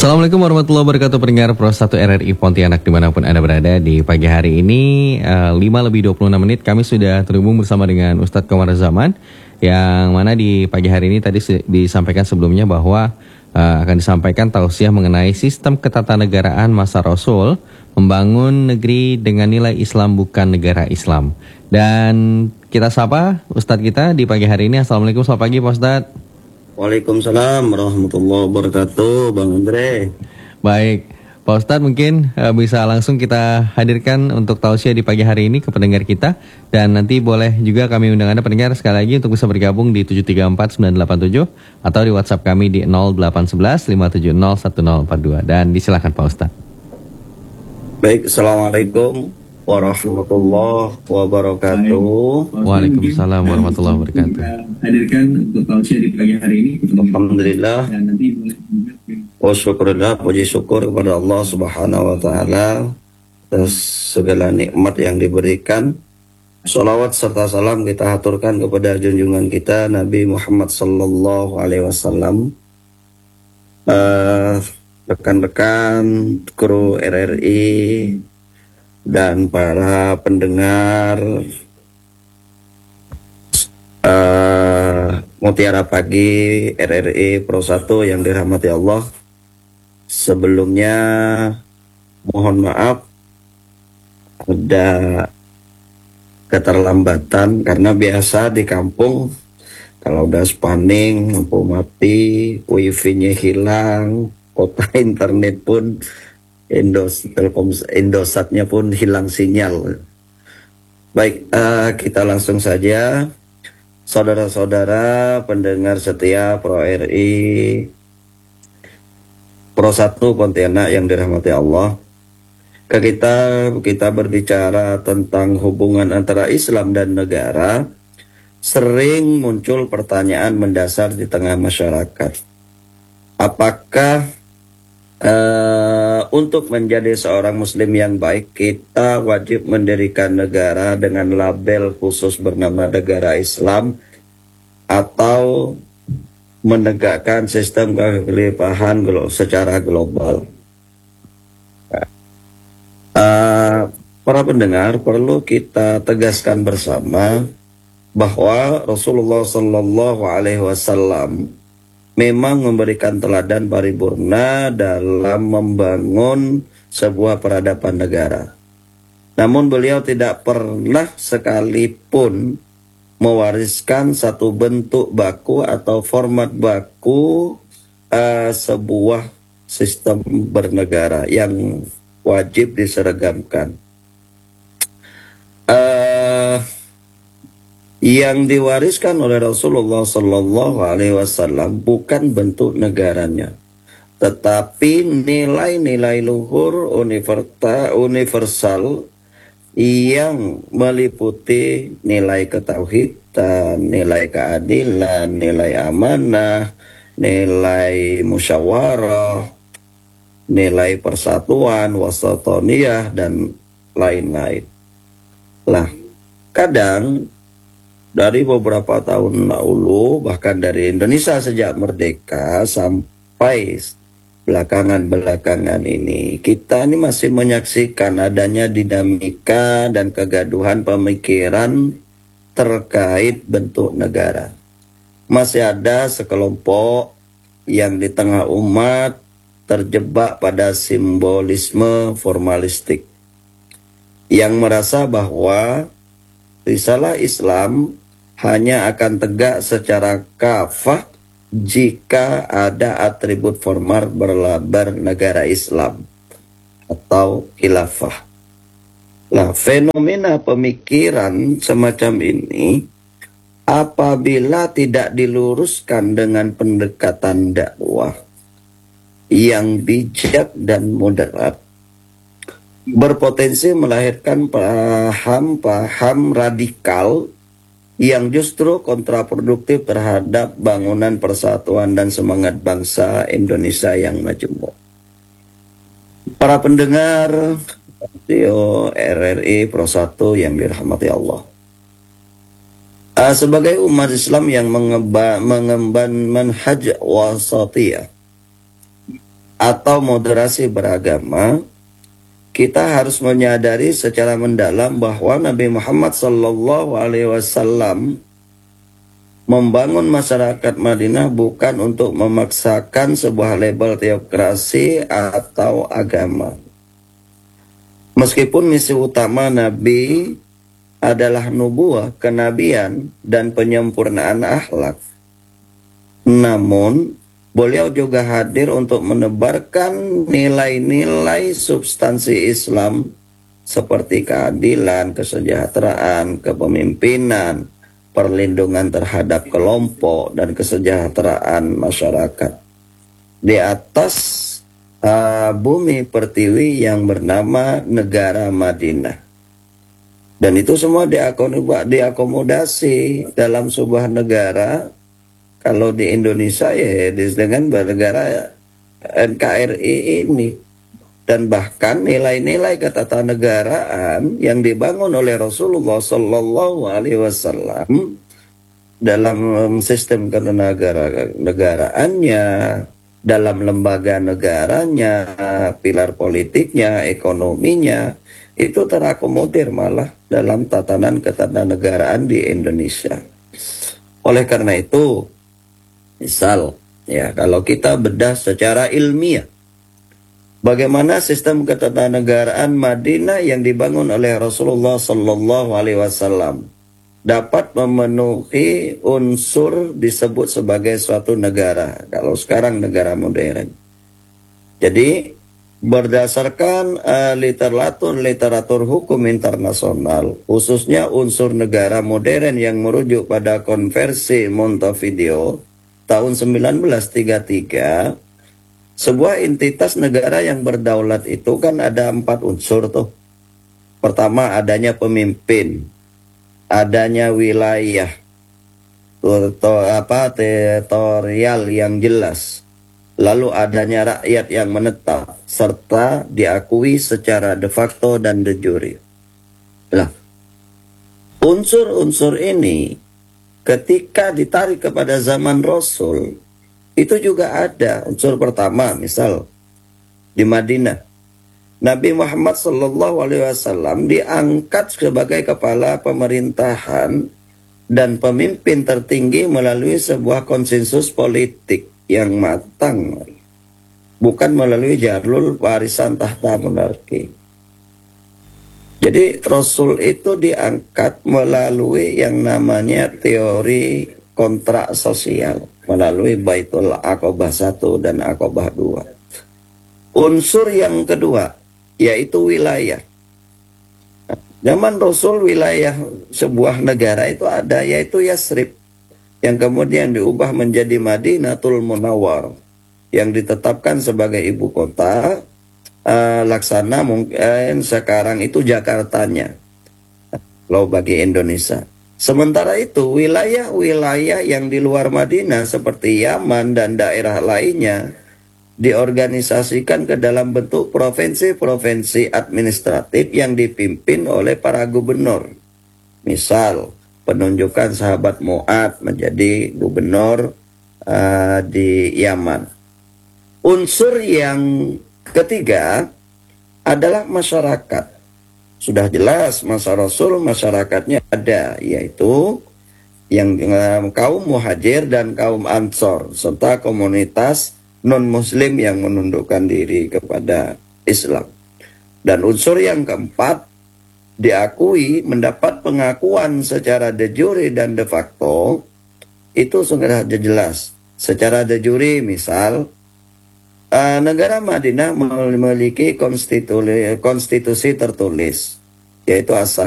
Assalamualaikum warahmatullahi wabarakatuh, pendengar Pro 1 RRI Pontianak dimanapun Anda berada. Di pagi hari ini 5:26 kami sudah terhubung bersama dengan Ustadz Komar Zaman, yang mana di pagi hari ini tadi disampaikan sebelumnya bahwa akan disampaikan tausiah mengenai sistem ketatanegaraan masa Rasul, membangun negeri dengan nilai Islam bukan negara Islam. Dan kita sapa Ustadz kita di pagi hari ini. Assalamualaikum, selamat pagi Pak Ustadz. Waalaikumsalam warahmatullahi wabarakatuh, Bang Andre. Baik, Pak Ustadz mungkin bisa langsung kita hadirkan untuk tausiah di pagi hari ini ke pendengar kita. Dan nanti boleh juga kami undang Anda pendengar sekali lagi untuk bisa bergabung di 734-987 atau di WhatsApp kami di 0811 570 1042. Dan disilakan Pak Ustadz. Baik, Assalamualaikum warahmatullahi wabarakatuh. Waalaikumsalam warahmatullahi wabarakatuh. Hadirkan untuk tausiah di pagi hari ini. Alhamdulillah. Dan nanti boleh Syukurillah, puji syukur kepada Allah Subhanahu wa taala atas segala nikmat yang diberikan. Sholawat serta salam kita haturkan kepada junjungan kita Nabi Muhammad sallallahu alaihi wasallam. Rekan-rekan kru RRI dan para pendengar Mutiara Pagi RRI Pro 1 yang dirahmati Allah. Sebelumnya mohon maaf ada keterlambatan karena biasa di kampung kalau udah spaning, lampu mati, wifi-nya hilang, kota internet pun Indosatnya pun hilang sinyal. Baik, kita langsung saja. Saudara-saudara pendengar setia Pro RI Pro 1 Pontianak yang dirahmati Allah, kita berbicara tentang hubungan antara Islam dan negara. Sering muncul pertanyaan mendasar di tengah masyarakat. Apakah untuk menjadi seorang muslim yang baik, kita wajib mendirikan negara dengan label khusus bernama negara Islam, atau menegakkan sistem kekhalifahan secara global? Para pendengar, perlu kita tegaskan bersama bahwa Rasulullah Sallallahu Alaihi Wasallam memang memberikan teladan paripurna dalam membangun sebuah peradaban negara. Namun beliau tidak pernah sekalipun mewariskan satu bentuk baku atau format baku sebuah sistem bernegara yang wajib diseragamkan. Yang diwariskan oleh Rasulullah Sallallahu Alaihi Wasallam bukan bentuk negaranya, tetapi nilai-nilai luhur universal yang meliputi nilai ketauhidan, nilai keadilan, nilai amanah, nilai musyawarah, nilai persatuan, wasatoniyah, dan lain-lain. Lah, kadang dari beberapa tahun lalu, bahkan dari Indonesia sejak merdeka sampai belakangan ini, kita ini masih menyaksikan adanya dinamika dan kegaduhan pemikiran terkait bentuk negara. Masih ada sekelompok yang di tengah umat terjebak pada simbolisme formalistik, yang merasa bahwa risalah Islam hanya akan tegak secara kafah jika ada atribut formal berlabar negara Islam atau khilafah. Nah, fenomena pemikiran semacam ini apabila tidak diluruskan dengan pendekatan dakwah yang bijak dan moderat, berpotensi melahirkan paham-paham radikal yang justru kontraproduktif terhadap bangunan persatuan dan semangat bangsa Indonesia yang majemuk. Para pendengar radio RRI Pro 1 yang dirahmati Allah, sebagai umat Islam yang mengemban manhaj wasatiyah, atau moderasi beragama, kita harus menyadari secara mendalam bahwa Nabi Muhammad SAW membangun masyarakat Madinah bukan untuk memaksakan sebuah label teokrasi atau agama. Meskipun misi utama Nabi adalah nubuah, kenabian, dan penyempurnaan akhlak, namun beliau juga hadir untuk menebarkan nilai-nilai substansi Islam seperti keadilan, kesejahteraan, kepemimpinan, perlindungan terhadap kelompok, dan kesejahteraan masyarakat di atas bumi pertiwi yang bernama negara Madinah. Dan itu semua diakomodasi dalam sebuah negara. Kalau di Indonesia ya dengan negara NKRI ini. Dan bahkan nilai-nilai ketatanegaraan yang dibangun oleh Rasulullah SAW dalam sistem ketenagaraannya, dalam lembaga negaranya, pilar politiknya, ekonominya, itu terakomodir malah dalam tatanan ketatanegaraan di Indonesia. Oleh karena itu, misal, ya kalau kita bedah secara ilmiah, bagaimana sistem ketatanegaraan Madinah yang dibangun oleh Rasulullah SAW dapat memenuhi unsur disebut sebagai suatu negara. Kalau sekarang negara modern. Jadi berdasarkan literatur hukum internasional, khususnya unsur negara modern yang merujuk pada konversi Montevideo tahun 1933, sebuah entitas negara yang berdaulat itu kan ada 4 unsur tuh. Pertama, adanya pemimpin, adanya wilayah teritorial yang jelas, lalu adanya rakyat yang menetap, serta diakui secara de facto dan de jure. Nah, unsur-unsur ini ketika ditarik kepada zaman Rasul, itu juga ada. Unsur pertama, misal di Madinah, Nabi Muhammad SAW diangkat sebagai kepala pemerintahan dan pemimpin tertinggi melalui sebuah konsensus politik yang matang, bukan melalui jalur warisan tahta monarki. Jadi Rasul itu diangkat melalui yang namanya teori kontrak sosial, melalui Baitul Aqabah 1 dan Aqabah 2. Unsur yang kedua yaitu wilayah. Zaman Rasul wilayah sebuah negara itu ada, yaitu Yasrib, yang kemudian diubah menjadi Madinatul Munawwar, yang ditetapkan sebagai ibu kota laksana mungkin sekarang itu Jakartanya, kalau bagi Indonesia. Sementara itu wilayah-wilayah yang di luar Madinah seperti Yaman dan daerah lainnya diorganisasikan ke dalam bentuk provinsi-provinsi administratif yang dipimpin oleh para gubernur. Misal, penunjukan sahabat Mu'ad menjadi gubernur di Yaman. Unsur yang ketiga adalah masyarakat. Sudah jelas masa Rasul masyarakatnya ada, yaitu yang kaum muhajir dan kaum ansor, serta komunitas non-muslim yang menundukkan diri kepada Islam. Dan unsur yang keempat, diakui, mendapat pengakuan secara de jure dan de facto, itu sudah jelas. Secara de jure, misal, negara Madinah memiliki konstitusi tertulis, yaitu as